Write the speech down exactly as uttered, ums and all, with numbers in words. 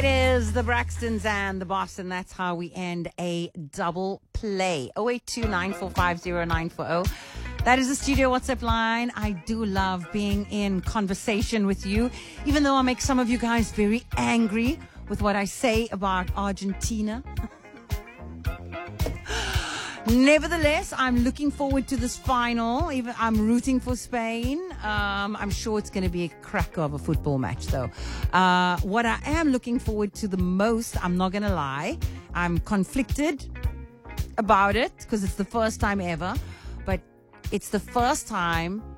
It is the Braxtons and the Boston. That's how we end a double play. oh eight two, nine four five, oh nine four oh. That is the studio WhatsApp line. I do love being in conversation with you, even though I make some of you guys very angry with what I say about Argentina. Nevertheless, I'm looking forward to this final. Even I'm rooting for Spain. Um, I'm sure it's going to be a cracker of a football match, though. Uh, what I am looking forward to the most, I'm not going to lie, I'm conflicted about it because it's the first time ever. But it's the first time